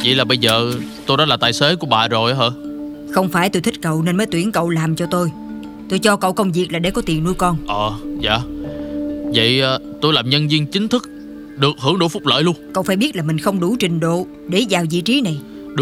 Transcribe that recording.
Vậy là bây giờ tôi đã là tài xế của bà rồi hả? Không phải tôi thích cậu nên mới tuyển cậu làm cho tôi. Tôi cho cậu công việc là để có tiền nuôi con. Dạ. Vậy tôi làm nhân viên chính thức được hưởng đủ phúc lợi luôn. Cậu phải biết là mình không đủ trình độ để vào vị trí này.